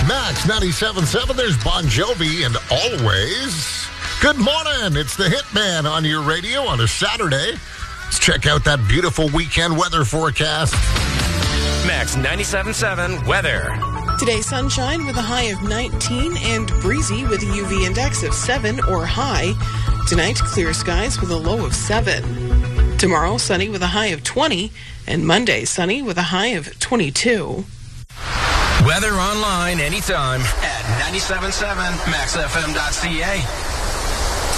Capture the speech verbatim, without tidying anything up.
Max ninety-seven point seven, there's Bon Jovi and Always. Good morning, it's the Hitman on your radio on a Saturday. Let's check out that beautiful weekend weather forecast. Max ninety-seven point seven weather. Today, sunshine with a high of nineteen and breezy with a U V index of seven or high. Tonight, clear skies with a low of seven. Tomorrow, sunny with a high of twenty. And Monday, sunny with a high of twenty-two. Weather online anytime at ninety-seven point seven max f m dot c a.